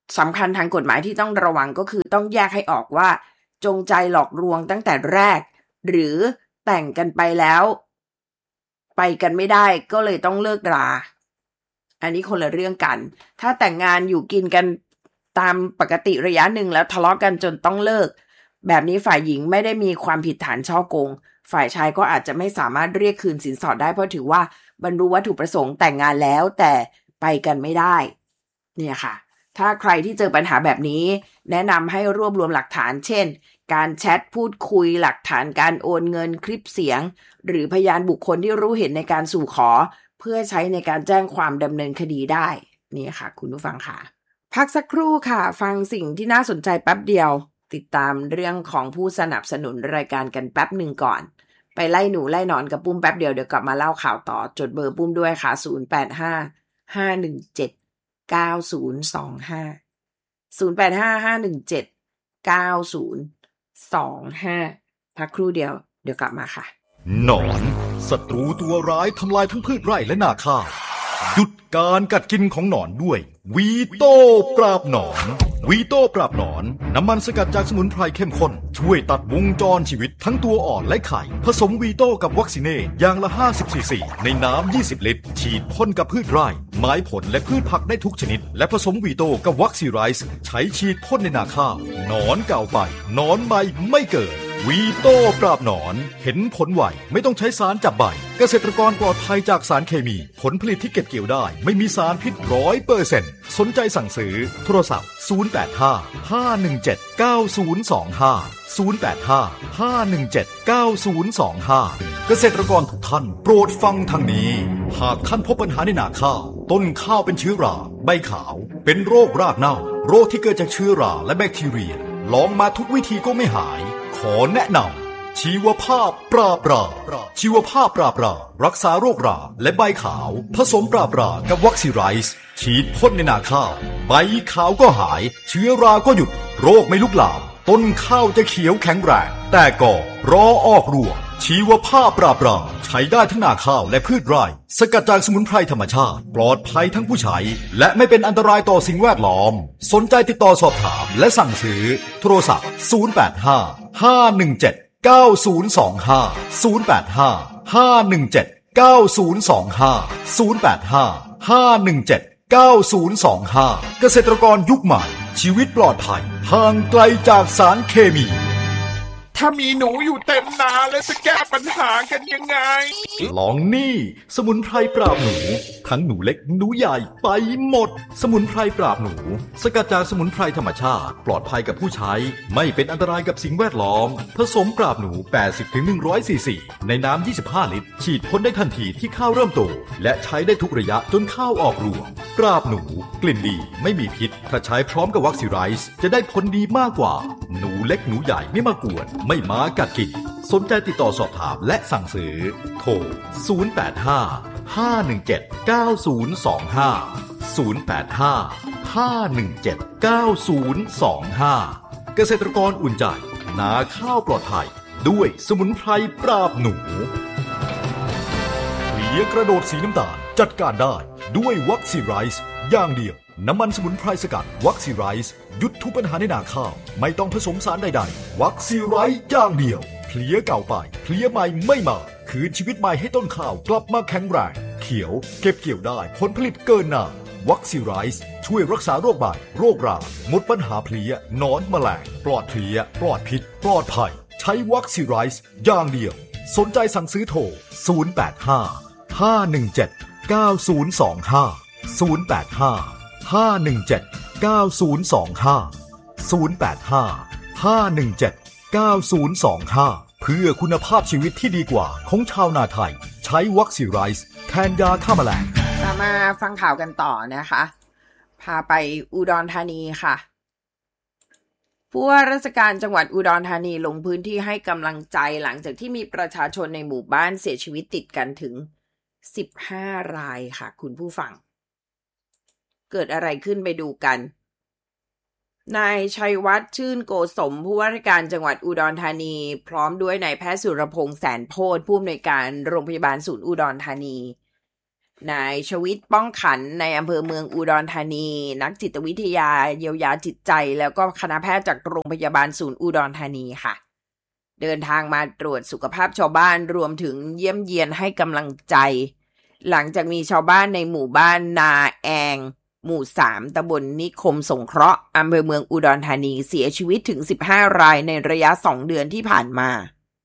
สำคัญทางกฎหมายที่ต้องระวังก็คือต้องแยกให้ออกว่าจงใจหลอกลวงตั้งแต่แรกหรือแต่งกันไปแล้วไปกันไม่ได้ก็เลยต้องเลิกราอันนี้คนละเรื่องกันถ้าแต่งงานอยู่กินกันตามปกติระยะหนึ่งแล้วทะเลาะกันจนต้องเลิกแบบนี้ฝ่ายหญิงไม่ได้มีความผิดฐานฉ้อโกงฝ่ายชายก็อาจจะไม่สามารถเรียกคืนสินสอดได้เพราะถือว่าบรรลุวัตถุประสงค์แต่งงานแล้วแต่ไปกันไม่ได้เนี่ยค่ะถ้าใครที่เจอปัญหาแบบนี้แนะนำให้รวบรวมหลักฐานเช่นการแชทพูดคุยหลักฐานการโอนเงินคลิปเสียงหรือพยานบุคคลที่รู้เห็นในการสู่ขอเพื่อใช้ในการแจ้งความดำเนินคดีได้นี่ค่ะคุณผู้ฟังค่ะพักสักครู่ค่ะฟังสิ่งที่น่าสนใจแป๊บเดียวติดตามเรื่องของผู้สนับสนุนรายการกันแป๊บหนึ่งก่อนไปไล่หนูไล่นอนกับปุ้มแป๊บเดียวเดี๋ยวกลับมาเล่าข่าวต่อจดเบอร์ปุ้มด้วยค่ะศูนย์ แปด ห้า ห้า หนึ่ง เจ็ด เก้า ศูนย์ สอง ห้า ศูนย์ แปด ห้า ห้า หนึ่ง เจ็ด เก้า ศูนย์ สอง ห้าพักครู่เดียวเดี๋ยวกลับมาค่ะหนอนศัตรูตัวร้ายทำลายทั้งพืชไร่และนาข้าวหยุดการกัดกินของหนอนด้วยวีโต้ปราบหนอนวีโต้ปราบหนอนน้ำมันสกัดจากสมุนไพรเข้มข้นช่วยตัดวงจรชีวิตทั้งตัวอ่อนและไข่ผสมวีโต้กับวัคซีเน่อย่างละห้าสิบซีซีในน้ำยี่สิบลิตรฉีดพ่นกับพืชไร่ไม้ผลและพืชผักได้ทุกชนิดและผสมวีโต้กับวัคซีไรส์ใช้ฉีดพ่นในนาข้าวหนอนเก่าไปหนอนใหม่ไม่เกิดวีโต้ปราบหนอนเห็นผลไวไม่ต้องใช้สารจับใบเกษตรกรปลอดภัยจากสารเคมีผลผลิตที่เก็บเกี่ยวได้ไม่มีสารพิษ ร้อยเปอร์เซ็นต์ สนใจสั่งซื้อโทรศัพท์ศูนย์ แปด ห้า ห้า หนึ่ง เจ็ด เก้า ศูนย์ สอง ห้า ศูนย์ แปด ห้า ห้า หนึ่ง เจ็ด เก้า ศูนย์ สอง ห้าเกษตรกรทุกท่านโปรดฟังทางนี้หากท่านพบปัญหาในนาข้าวต้นข้าวเป็นเชื้อราใบขาวเป็นโรครากเน่าโรคที่เกิดจากเชื้อราและแบคทีเรียลองมาทุกวิธีก็ไม่หายขอแนะนำชีวภาพปราบราชีวภาพปราบรารักษาโรคราและใบขาวผสมปราบรากับวัคซีไรส์ฉีดพ่นในนาข้าวใบขาวก็หายเชื้อราก็หยุดโรคไม่ลุกลามต้นข้าวจะเขียวแข็งแรงแต่ก่อรอออกรวงชีวภาพปราบราใช้ได้ทั้งนาข้าวและพืชไร่สกัดจากสมุนไพรธรรมชาติปลอดภัยทั้งผู้ใช้และไม่เป็นอันตรายต่อสิ่งแวดล้อมสนใจติดต่อสอบถามและสั่งซื้อโทรศัพท์ศูนย์ แปด ห้า ห้า หนึ่ง เจ็ด เก้า ศูนย์ สอง ห้า ศูนย์ แปด ห้า ห้า หนึ่ง เจ็ด เก้า ศูนย์ สอง ห้า ศูนย์ แปด ห้า ห้า หนึ่ง เจ็ด เก้า ศูนย์ สอง ห้าเกษตรกรยุคใหม่ชีวิตปลอดภัยห่างไกลจากสารเคมีถ้ามีหนูอยู่เต็มนาแล้วจะแก้ปัญหากันยังไงลองนี่สมุนไพรปราบหนูทั้งหนูเล็กหนูใหญ่ไปหมดสมุนไพรปราบหนูสกัดจากสมุนไพรธรรมชาติปลอดภัยกับผู้ใช้ไม่เป็นอันตรายกับสิ่งแวดล้อมผสมปราบหนู แปดสิบถึงหนึ่งร้อย ซีซีในน้ำยี่สิบห้าลิตรฉีดพ่นได้ทันทีที่ข้าวเริ่มโตและใช้ได้ทุกระยะจนข้าวออกรวงปราบหนูกลิ่นดีไม่มีพิษถ้าใช้พร้อมกับวัคซีไรส์จะได้ผลดีมากกว่าหนูเล็กหนูใหญ่ไม่มากวนไม่มากัดกินสนใจติดต่อสอบถามและสั่งซื้อโทรศูนย์ แปด ห้า ห้า หนึ่ง เจ็ด เก้า ศูนย์ สอง ห้า ศูนย์ แปด ห้า ห้า หนึ่ง เจ็ด เก้า ศูนย์ สอง ห้าเกษตรกรอุ่นใจนาข้าวปลอดภัยด้วยสมุนไพรปราบหนูเพลี้ยกระโดดสีน้ำตาลจัดการได้ด้วยวัคซีไรส์อย่างเดียวน้ำมันสมุนไพรสกัดวัคซีไรส์หยุดทุกปัญหาในนาข้าวไม่ต้องผสมสารใดๆวัคซีไรส์อย่างเดียวเพลี้ยเก่าไปเพลี้ยใหม่ไม่มาคืนชีวิตใหม่ให้ต้นข้าวกลับมาแข็งแรงเขียวเก็บเกี่ยวได้ผลผลิตเกินนานวัคซีไรส์ช่วยรักษาโรคใบโรคราหมดปัญหาเพลี้ยหนอนแมลงปลอดเพลี้ยปลอดพิษปลอดภัยใช้วัคซีไรส์อย่างเดียวสนใจสั่งซื้อโทรศูนย์ แปด ห้า ห้า หนึ่ง เจ็ด เก้า ศูนย์ สอง ห้า ศูนย์ แปด ห้า ห้า หนึ่ง เจ็ด เก้า ศูนย์ สอง ห้า ศูนย์ แปด ห้า ห้า หนึ่ง เจ็ด เก้า ศูนย์ สอง ห้าเพื่อคุณภาพชีวิตที่ดีกว่าของชาวนาไทยใช้วัคซีไรส์แทนยาฆ่าแมลงมาฟังข่าวกันต่อนะคะพาไปอุดรธานีค่ะผู้ว่าราชการจังหวัดอุดรธานีลงพื้นที่ให้กำลังใจหลังจากที่มีประชาชนในหมู่บ้านเสียชีวิตติดกันถึงสิบห้ารายค่ะคุณผู้ฟังเกิดอะไรขึ้นไปดูกันนายชัยวัฒน์ชื่นโกสมผู้ว่าราชการจังหวัดอุดรธานีพร้อมด้วยนายแพทย์สุรพงษ์แสนโพธิ์ผู้อำนวยการโรงพยาบาลศูนย์อุดรธานีนายชวิตป้องขันในอำเภอเมืองอุดรธานีนักจิตวิทยาเยียวยาจิตใจแล้วก็คณะแพทย์จากโรงพยาบาลศูนย์อุดรธานีค่ะเดินทางมาตรวจสุขภาพชาวบ้านรวมถึงเยี่ยมเยียนให้กำลังใจหลังจากมีชาวบ้านในหมู่บ้านนาแองหมู่สามตำบลนิคมสงเคราะห์อำเภอเมืองอุดรธานีเสียชีวิตถึงสิบห้ารายในระยะสองเดือนที่ผ่านมา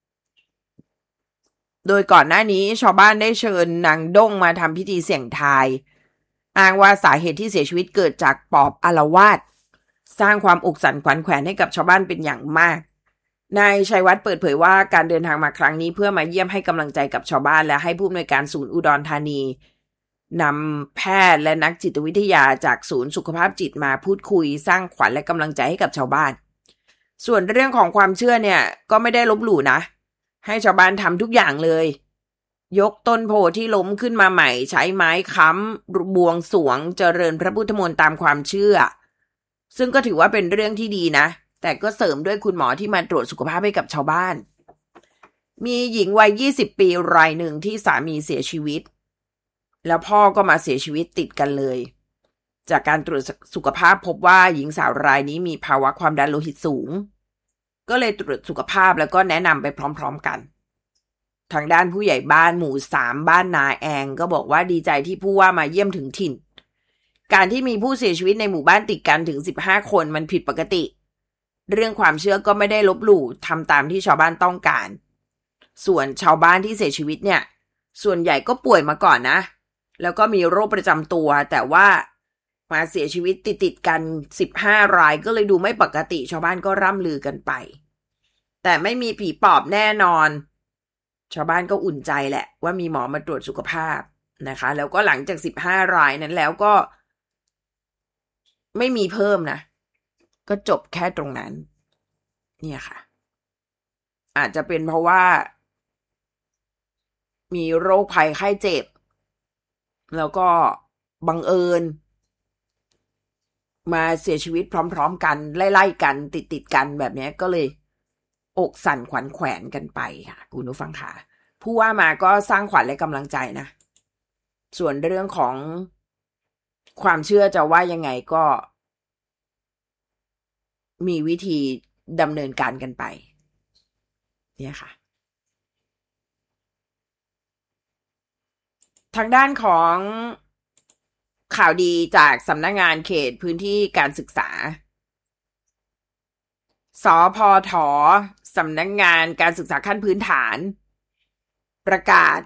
โดยก่อนหน้านี้ชาวบ้านได้เชิญนางด้งมาทำพิธีเสี่ยงทายอ้างว่าสาเหตุที่เสียชีวิตเกิดจากปอบอาละวาดสร้างความอกสั่นขวัญแขวนให้กับชาวบ้านเป็นอย่างมากนายชัยวัฒน์เปิดเผยว่าการเดินทางมาครั้งนี้เพื่อมาเยี่ยมให้กำลังใจกับชาวบ้านและให้ผู้อำนวยการศูนย์อุดรธานีนำแพทย์และนักจิตวิทยาจากศูนย์สุขภาพจิตมาพูดคุยสร้างขวัญและกำลังใจให้กับชาวบ้านส่วนเรื่องของความเชื่อเนี่ยก็ไม่ได้ลบหลู่นะให้ชาวบ้านทำทุกอย่างเลยยกต้นโพที่ล้มขึ้นมาใหม่ใช้ไม้ค้ำบวงสรวงเจริญพระพุทธมนต์ตามความเชื่อซึ่งก็ถือว่าเป็นเรื่องที่ดีนะแต่ก็เสริมด้วยคุณหมอที่มาตรวจสุขภาพให้กับชาวบ้านมีหญิงวัยยี่สิบปีรายหนึ่งที่สามีเสียชีวิตแล้วพ่อก็มาเสียชีวิตติดกันเลยจากการตรวจสุขภาพพบว่าหญิงสาวรายนี้มีภาวะความดันโลหิตสูงก็เลยตรวจสุขภาพแล้วก็แนะนำไปพร้อมๆกันทางด้านผู้ใหญ่บ้านหมู่สามบ้านนาแองก็บอกว่าดีใจที่ผู้ว่ามาเยี่ยมถึงถิ่นการที่มีผู้เสียชีวิตในหมู่บ้านติดกันถึงสิบห้าคนมันผิดปกติเรื่องความเชื่อก็ไม่ได้ลบหลู่ทำตามที่ชาวบ้านต้องการส่วนชาวบ้านที่เสียชีวิตเนี่ยส่วนใหญ่ก็ป่วยมาก่อนนะแล้วก็มีโรคประจำตัวแต่ว่ามาเสียชีวิตติดๆกันสิบห้ารายก็เลยดูไม่ปกติชาวบ้านก็ร่ำลือกันไปแต่ไม่มีผีปอบแน่นอนชาวบ้านก็อุ่นใจแหละว่ามีหมอมาตรวจสุขภาพนะคะแล้วก็หลังจากสิบห้ารายนั้นแล้วก็ไม่มีเพิ่มนะก็จบแค่ตรงนั้นเนี่ยค่ะอาจจะเป็นเพราะว่ามีโรคภัยไข้เจ็บแล้วก็บังเอิญมาเสียชีวิตพร้อมๆกันไล่ๆกันติดๆกันแบบนี้ก็เลยอกสั่นขวัญแขวนกันไปค่ะคุณผู้ฟังค่ะผู้ว่ามาก็สร้างขวัญและกำลังใจนะส่วนเรื่องของความเชื่อจะว่ายังไงก็มีวิธีดำเนินการกันไปเนี่ยค่ะทางด้านของข่าวดีจากสำนักงานเขตพื้นที่การศึกษาสพท.สำนักงานการศึกษาขั้นพื้นฐานประกาศ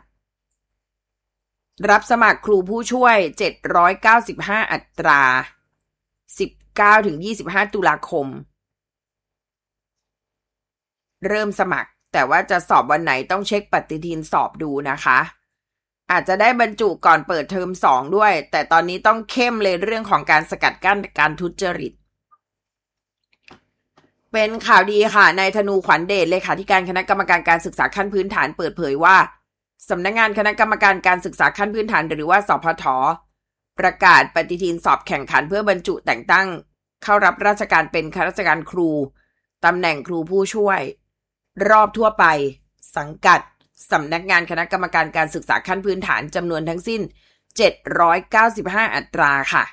รับสมัครครูผู้ช่วยเจ็ดร้อยเก้าสิบห้าอัตราสิบเก้าถึงยี่สิบห้าตุลาคมเริ่มสมัครแต่ว่าจะสอบวันไหนต้องเช็คปฏิทินสอบดูนะคะอาจจะได้บรรจุก่อนเปิดเทอมสองด้วยแต่ตอนนี้ต้องเข้มเลยเรื่องของการสกัดกั้นการทุจริตเป็นข่าวดีค่ะนายธนูขวัญเดชเลขาธิการคณะกรรมการการศึกษาขั้นพื้นฐานเปิดเผยว่าสำนักงานคณะกรรมการการศึกษาขั้นพื้นฐานหรือว่าสพท.ประกาศปฏิทินสอบแข่งขันเพื่อบรรจุแต่งตั้งเข้ารับราชการเป็นข้าราชการครูตำแหน่งครูผู้ช่วยรอบทั่วไปสังกัดสำนักงานคณะกรรมการการศึกษาขั้นพื้นฐานจำนวนทั้งสิ้นเจ็ดร้อยเก้าสิบห้าอัตราค่ะ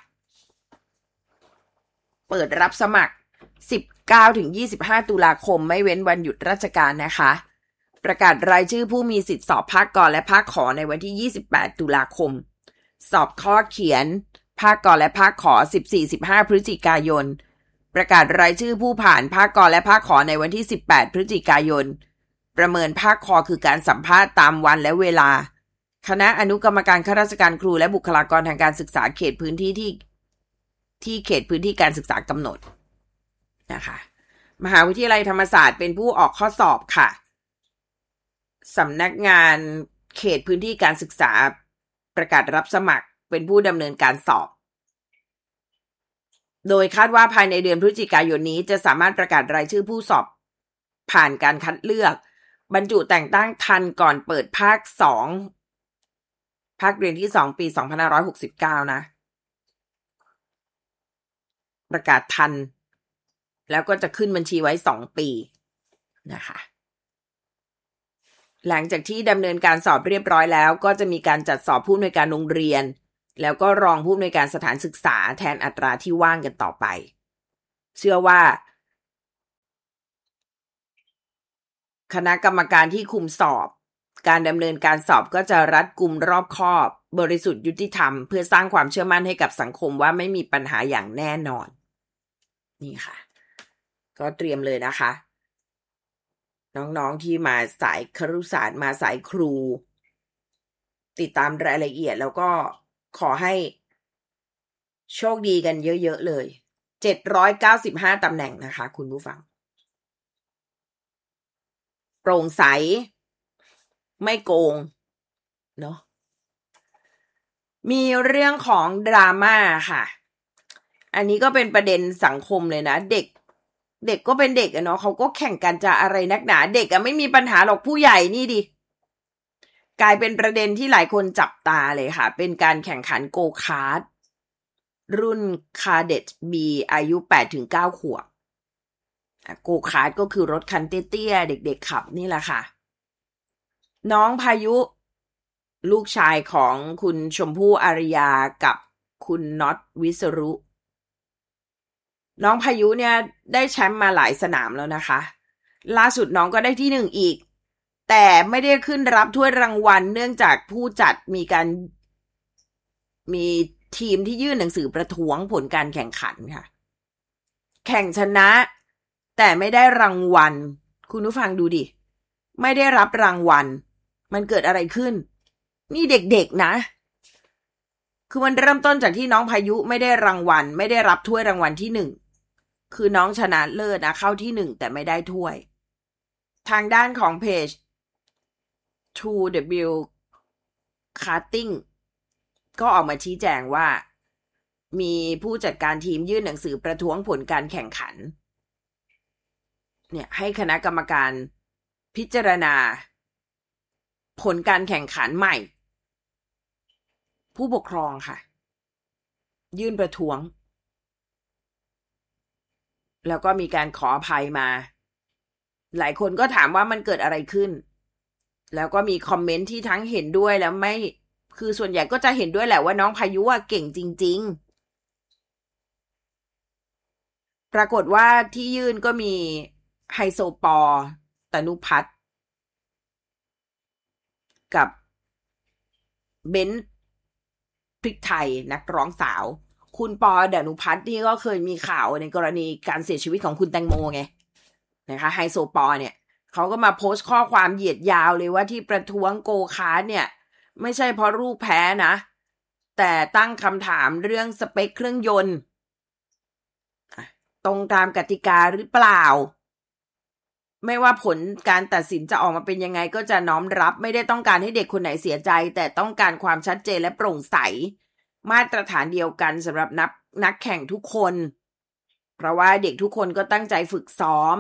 เปิดรับสมัครสิบเก้าถึงยี่สิบห้าตุลาคมไม่เว้นวันหยุดราชการนะคะประกาศรายชื่อผู้มีสิทธิสอบภาคก.และภาคขอในวันที่ยี่สิบแปดตุลาคมสอบข้อเขียนภาคก.และภาคขอ สิบสี่ สิบห้า พฤศจิกายนประกาศรายชื่อผู้ผ่านภาคก.และภาคขอในวันที่สิบแปดพฤศจิกายนประเมินภาคคอคือการสัมภาษณ์ตามวันและเวลาคณะอนุกรรมการข้าราชการครูและบุคลากรทางการศึกษาเขตพื้นที่ที่ที่เขตพื้นที่การศึกษากำหนดนะคะมหาวิทยาลัยธรรมศาสตร์เป็นผู้ออกข้อสอบค่ะสำนักงานเขตพื้นที่การศึกษาประกาศรับสมัครเป็นผู้ดำเนินการสอบโดยคาดว่าภายในเดือนพฤศจิกายนนี้จะสามารถประกาศรายชื่อผู้สอบผ่านการคัดเลือกบรรจุแต่งตั้งทันก่อนเปิดภาคสองภาคเรียนที่สองปีสองพันห้าร้อยหกสิบเก้านะประกาศทันแล้วก็จะขึ้นบัญชีไว้สองปีนะคะหลังจากที่ดำเนินการสอบเรียบร้อยแล้วก็จะมีการจัดสอบผู้อำนวยการโรงเรียนแล้วก็รองผู้อำนวยการสถานศึกษาแทนอัตราที่ว่างกันต่อไปเชื่อว่าคณะกรรมการที่คุมสอบการดำเนินการสอบก็จะรัดกุมรอบคอบบริสุทธิ์ยุติธรรมเพื่อสร้างความเชื่อมั่นให้กับสังคมว่าไม่มีปัญหาอย่างแน่นอนนี่ค่ะก็เตรียมเลยนะคะน้องๆที่มาสายครุศาสตร์มาสายครูติดตามรายละเอียดแล้วก็ขอให้โชคดีกันเยอะๆเลยเจ็ดร้อยเก้าสิบห้าตำแหน่งนะคะคุณผู้ฟังโปร่งใสไม่โกงเนาะมีเรื่องของดราม่าค่ะอันนี้ก็เป็นประเด็นสังคมเลยนะเด็กเด็กก็เป็นเด็กอะเนาะเขาก็แข่งกันจะอะไรนักหนาเด็กอะไม่มีปัญหาหรอกผู้ใหญ่นี่ดิกลายเป็นประเด็นที่หลายคนจับตาเลยค่ะเป็นการแข่งขันโกคาร์ทรุ่นคาเด็ต B อายุ แปดถึงเก้า ขวบโกคาร์ทก็คือรถคันเตี้ยๆเด็กๆขับนี่แหละค่ะน้องพายุลูกชายของคุณชมพู่อารยากับคุณน็อตวิศรุน้องพายุเนี่ยได้แชมป์มาหลายสนามแล้วนะคะล่าสุดน้องก็ได้ที่หนึ่งอีกแต่ไม่ได้ขึ้นรับถ้วยรางวัลเนื่องจากผู้จัดมีการมีทีมที่ยื่นหนังสือประท้วงผลการแข่งขันค่ะแข่งชนะแต่ไม่ได้รางวัลคุณผู้ฟังดูดิไม่ได้รับรางวัลมันเกิดอะไรขึ้นนี่เด็กๆนะคือมันเริ่มต้นจากที่น้องพายุไม่ได้รางวัลไม่ได้รับถ้วยรางวัลที่หนึ่งคือน้องชนะเลิศนะเข้าที่หนึ่งแต่ไม่ได้ถ้วยทางด้านของเพจ ทู ดับเบิลยู Karting ก็ออกมาชี้แจงว่ามีผู้จัดการทีมยื่นหนังสือประท้วงผลการแข่งขันเนี่ยให้คณะกรรมการพิจารณาผลการแข่งขันใหม่ผู้ปกครองค่ะยื่นประท้วงแล้วก็มีการขออภัยมาหลายคนก็ถามว่ามันเกิดอะไรขึ้นแล้วก็มีคอมเมนต์ที่ทั้งเห็นด้วยแล้วไม่คือส่วนใหญ่ก็จะเห็นด้วยแหละว่าน้องพายุเก่งจริงๆปรากฏว่าที่ยื่นก็มีไฮโซปอตนุพัฒน์กับเบนซ์พริกไทยนักร้องสาวคุณปอดนุพัฒน์นี่ก็เคยมีข่าวในกรณีการเสียชีวิตของคุณแตงโมไงนะคะไฮโซปอเนี่ยเขาก็มาโพสต์ข้อความเหยียดยาวเลยว่าที่ประท้วงโกคาร์ทเนี่ยไม่ใช่เพราะลูกแพ้นะแต่ตั้งคำถามเรื่องสเปคเครื่องยนต์ตรงตามกติกาหรือเปล่าไม่ว่าผลการตัดสินจะออกมาเป็นยังไงก็จะน้อมรับไม่ได้ต้องการให้เด็กคนไหนเสียใจแต่ต้องการความชัดเจนและโปร่งใสมาตรฐานเดียวกันสำหรับนักนักแข่งทุกคนเพราะว่าเด็กทุกคนก็ตั้งใจฝึกซ้อม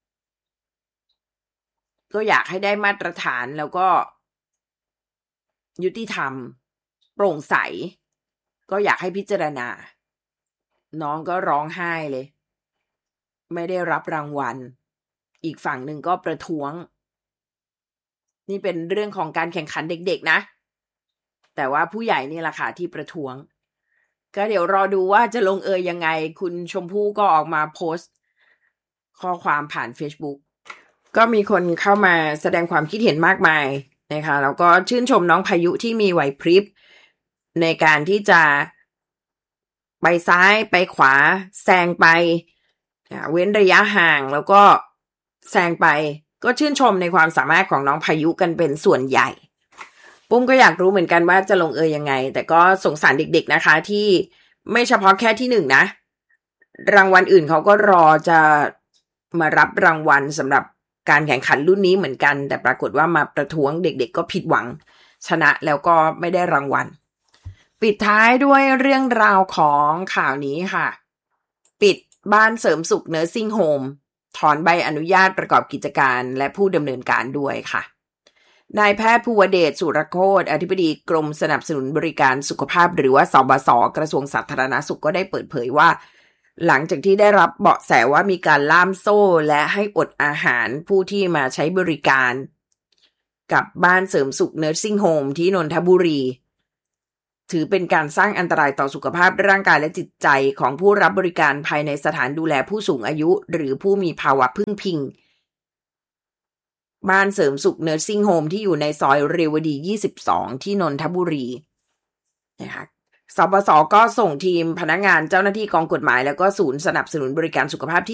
ก็อยากให้ได้มาตรฐานแล้วก็ยุติธรรมโปร่งใสก็อยากให้พิจารณาน้องก็ร้องไห้เลยไม่ได้รับรางวัลอีกฝั่งหนึ่งก็ประท้วงนี่เป็นเรื่องของการแข่งขันเด็กๆนะแต่ว่าผู้ใหญ่นี่แหละค่ะที่ประท้วงก็เดี๋ยวรอดูว่าจะลงเอยยังไงคุณชมพู่ก็ออกมาโพสต์ข้อความผ่าน Facebook ก็มีคนเข้ามาแสดงความคิดเห็นมากมายนะคะแล้วก็ชื่นชมน้องพายุที่มีไหวพริบในการที่จะไปซ้ายไปขวาแซงไปเว้นระยะห่างแล้วก็แซงไปก็ชื่นชมในความสามารถของน้องพายุกันเป็นส่วนใหญ่ปุ้มก็อยากรู้เหมือนกันว่าจะลงเอยยังไงแต่ก็สงสารเด็กๆนะคะที่ไม่เฉพาะแค่ที่หนึ่งนะรางวัลอื่นเขาก็รอจะมารับรางวัลสำหรับการแข่งขันรุ่นนี้เหมือนกันแต่ปรากฏว่ามาประท้วงเด็กๆก็ผิดหวังชนะแล้วก็ไม่ได้รางวัลปิดท้ายด้วยเรื่องราวของข่าวนี้ค่ะปิดบ้านเสริมสุข Nursing Home ถอนใบอนุญาตประกอบกิจการและผู้ดำเนินการด้วยค่ะนายแพทย์ภูวเดชสุรโคตรอธิบดีกรมสนับสนุนบริการสุขภาพหรือว่าสบศกระทรวงสาธารณสุขก็ได้เปิดเผยว่าหลังจากที่ได้รับเบาะแสว่ามีการล่ามโซ่และให้อดอาหารผู้ที่มาใช้บริการกับบ้านเสริมสุขเนิร์ซิ่งโฮมที่นนทบุรีถือเป็นการสร้างอันตรายต่อสุขภาพร่างกายและจิตใจของผู้รับบริการภายในสถานดูแลผู้สูงอายุหรือผู้มีภาวะพึ่งพิงบ้านเสริมสุขเนิร์ซิ่งโฮมที่อยู่ในซอยเรวดียี่สิบสองที่นนทบุรีนะคะสปสก็ส่งทีมพนักงานเจ้าหน้าที่กองกฎหมายแล้วก็ศูนย์สนับสนุนบริการสุขภาพที่